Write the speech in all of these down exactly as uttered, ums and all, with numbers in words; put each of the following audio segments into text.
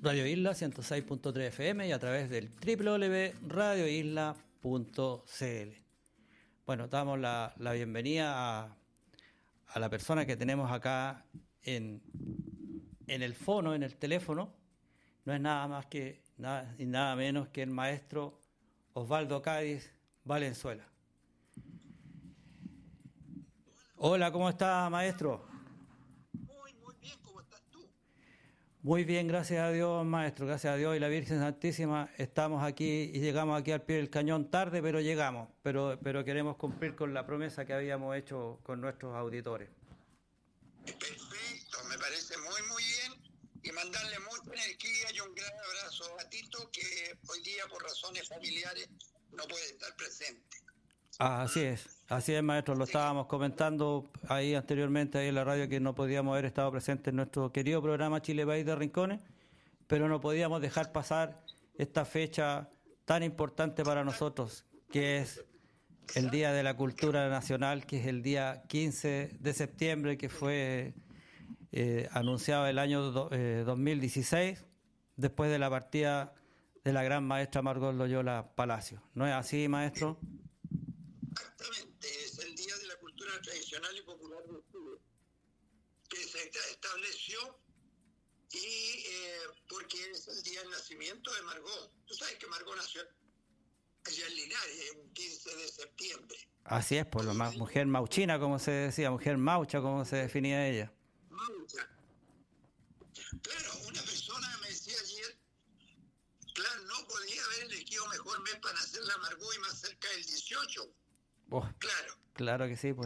Radio Isla ciento seis punto tres F M y a través del doble u doble u doble u punto radio isla punto c l. Bueno, damos la, la bienvenida a, a la persona que tenemos acá en, en el fono, en el teléfono. No es nada más que nada, y nada menos que el maestro Osvaldo Cádiz Valenzuela. Hola, ¿cómo está, maestro? Muy, muy bien, ¿cómo estás tú? Muy bien, gracias a Dios, maestro, gracias a Dios y la Virgen Santísima. Estamos aquí y llegamos aquí al pie del cañón tarde, pero llegamos, pero, pero queremos cumplir con la promesa que habíamos hecho con nuestros auditores. Perfecto, me parece muy, muy bien. Y mandarle mucha energía y un gran abrazo a Tito, que hoy día por razones familiares no puede estar presente. Ah, así es, así es, maestro, lo estábamos comentando ahí anteriormente ahí en la radio que no podíamos haber estado presentes en nuestro querido programa Chile País de Rincones, pero no podíamos dejar pasar esta fecha tan importante para nosotros, que es el Día de la Cultura Nacional, que es el día quince de septiembre, que fue eh, anunciado el año do, eh, dos mil dieciséis, después de la partida de la gran maestra Margot Loyola Palacio. ¿No es así, maestro? Exactamente, es el Día de la Cultura Tradicional y Popular de Chile, que se estableció y eh, porque es el día del nacimiento de Margot. Tú sabes que Margot nació allá en Linares, un quince de septiembre. Así es, pues, la ma- mujer mauchina, como se decía, mujer maucha, como se definía ella. Maucha. Claro, una persona me decía ayer, claro, no podía haber elegido mejor mes para nacer la Margot y más cerca del dieciocho. Oh, Claro, claro que sí, pues.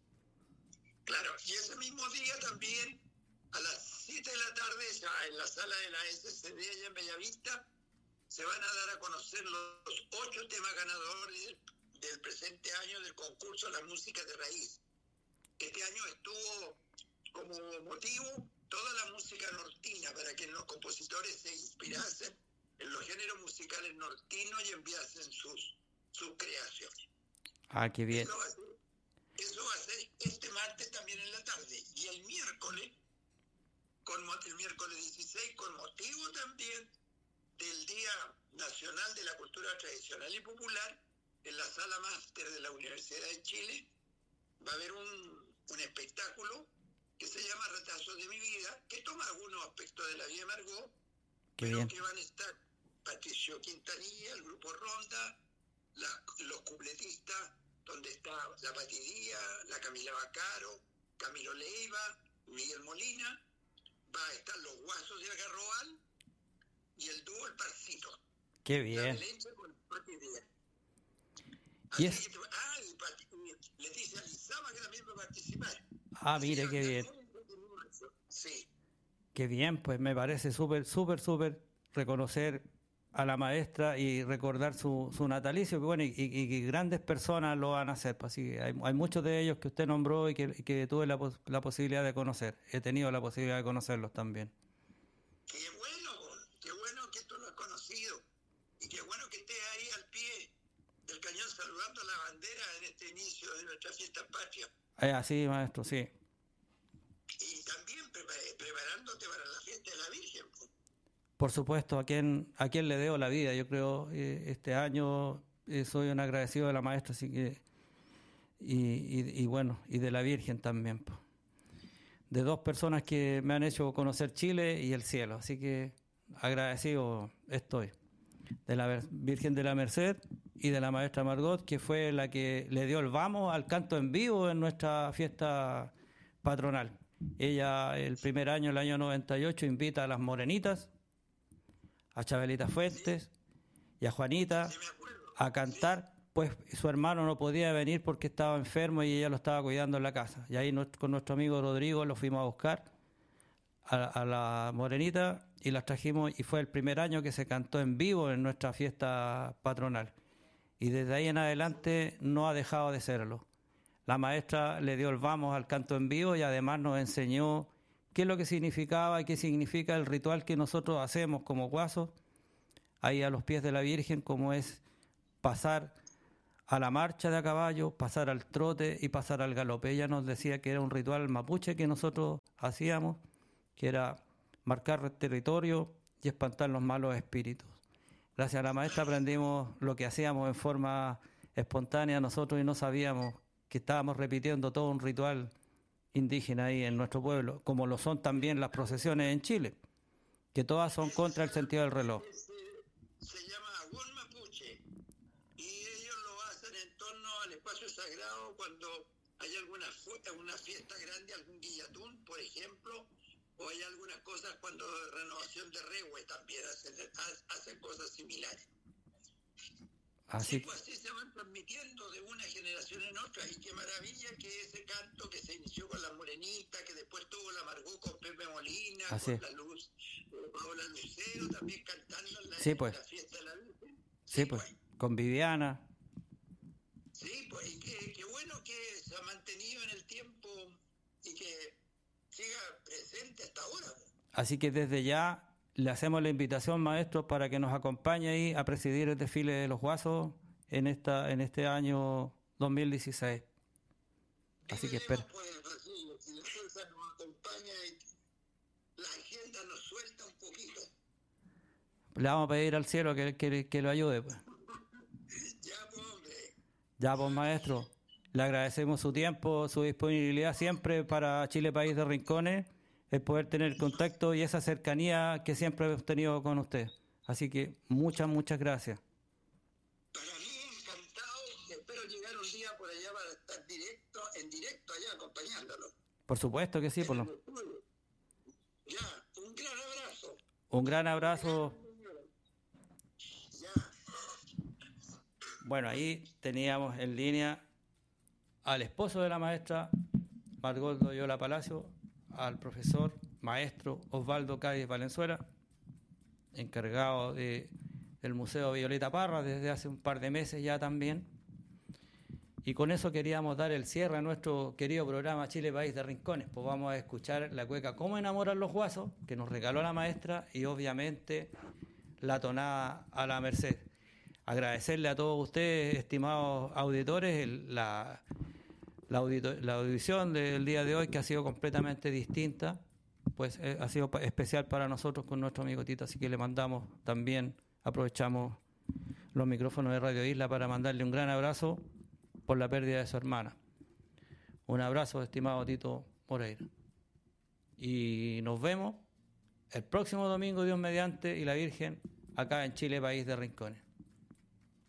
claro. Y ese mismo día también, a las siete de la tarde, ya en la sala de la S C D allá en Bellavista, se van a dar a conocer los ocho temas ganadores del, del presente año del concurso La Música de Raíz. Este año estuvo como motivo toda la música nortina para que los compositores se inspirasen en los géneros musicales nortinos y enviasen sus, sus creaciones. Ah, qué bien. Eso va, a ser, eso va a ser este martes también en la tarde. Y el miércoles, con, el miércoles dieciséis, con motivo también del Día Nacional de la Cultura Tradicional y Popular, en la Sala Máster de la Universidad de Chile, va a haber un, un espectáculo que se llama Retazos de mi vida, que toma algunos aspectos de la vida de Margot, Qué pero bien. que van a estar Patricio Quintanilla, el grupo Ronda, la, los cupletistas, donde está la Patidía, la Camila Bacaro, Camilo Leiva, Miguel Molina, va a estar los Guasos de Agarroal y el dúo El Parcito. Qué La bien. Belenche con Patidía. Y Así es... que, ah, y Pati- y Leticia Lizama, que también va a participar. Ah, mire, qué bien. Sí. Qué bien, pues me parece súper, súper, súper reconocer a la maestra y recordar su, su natalicio, que bueno, y, y, y grandes personas lo van a hacer. Pues, así que hay, hay muchos de ellos que usted nombró y que, y que tuve la, pos- la posibilidad de conocer. He tenido la posibilidad de conocerlos también. Qué bueno, qué bueno que tú lo has conocido. Y qué bueno que estés ahí al pie del cañón saludando la bandera en este inicio de nuestra fiesta patria. Es así, maestro, sí. Y también prepa- preparándote para la fiesta de la Virgen. Pues. Por supuesto, a quien, a quien le debo la vida. Yo creo eh, este año eh, soy un agradecido de la maestra, así que y, y, y bueno, y de la Virgen también, pues. De dos personas que me han hecho conocer Chile y el cielo, así que agradecido estoy de la Ver- Virgen de la Merced y de la maestra Margot, que fue la que le dio el vamos al canto en vivo en nuestra fiesta patronal. Ella el primer año, el año noventa y ocho, invita a las Morenitas, a Chabelita Fuentes y a Juanita Sí, me acuerdo. a cantar, pues su hermano no podía venir porque estaba enfermo y ella lo estaba cuidando en la casa. Y ahí nos- con nuestro amigo Rodrigo lo fuimos a buscar a, a la Morenita y las trajimos y fue el primer año que se cantó en vivo en nuestra fiesta patronal. Y desde ahí en adelante no ha dejado de serlo. La maestra le dio el vamos al canto en vivo y además nos enseñó qué es lo que significaba y qué significa el ritual que nosotros hacemos como guasos ahí a los pies de la Virgen, como es pasar a la marcha de a caballo, pasar al trote y pasar al galope. Ella nos decía que era un ritual mapuche que nosotros hacíamos, que era marcar territorio y espantar los malos espíritus. Gracias a la maestra aprendimos lo que hacíamos en forma espontánea nosotros y no sabíamos que estábamos repitiendo todo un ritual indígena ahí en nuestro pueblo, como lo son también las procesiones en Chile, que todas son contra el sentido del reloj. Se llama Agón Mapuche y ellos lo hacen en torno al espacio sagrado cuando hay alguna, una fiesta grande, algún guillatún, por ejemplo, o hay algunas cosas cuando renovación de Rehue también hacen, hacen cosas similares. Así, sí, pues así se van transmitiendo de una generación en otra, y qué maravilla que ese canto que se inició con la Morenita, que después tuvo la Margot con Pepe Molina, así con la Luz, Paola Lucero también cantando en la, sí, pues. en la fiesta de la Virgen. Sí, pues, pues, con Viviana. Sí, pues, y qué, qué bueno que se ha mantenido en el tiempo y que siga presente hasta ahora. Así que desde ya le hacemos la invitación, maestro, para que nos acompañe ahí a presidir el desfile de los Guasos en esta en este año dos mil dieciséis. Así que espero. Pues, sí, si la fuerza nos acompaña y la agenda nos suelta un poquito. Le vamos a pedir al cielo que, que, que lo ayude. Pues. Ya, pues, hombre. Ya, pues, maestro. Le agradecemos su tiempo, su disponibilidad siempre para Chile País de Rincones, el poder tener contacto y esa cercanía que siempre hemos tenido con usted. Así que muchas, muchas gracias. Para mí, encantado. Espero llegar un día por allá para estar directo, en directo allá acompañándolo. Por supuesto que sí. Por lo... Ya, un gran abrazo. Un gran abrazo. Ya. Bueno, ahí teníamos en línea al esposo de la maestra, Margot Loyola Palacio, al profesor maestro Osvaldo Cádiz Valenzuela, encargado de, del Museo Violeta Parra desde hace un par de meses ya también. Y con eso queríamos dar el cierre a nuestro querido programa Chile País de Rincones. Pues vamos a escuchar la cueca Cómo enamoran los guasos, que nos regaló la maestra, y obviamente la tonada a la merced. Agradecerle a todos ustedes, estimados auditores, el, la... La, audito, la audición del día de hoy, que ha sido completamente distinta, pues eh, ha sido pa- especial para nosotros con nuestro amigo Tito, así que le mandamos también, aprovechamos los micrófonos de Radio Isla para mandarle un gran abrazo por la pérdida de su hermana. Un abrazo, estimado Tito Moreira. Y nos vemos el próximo domingo, Dios mediante, y la Virgen, acá en Chile, País de Rincones.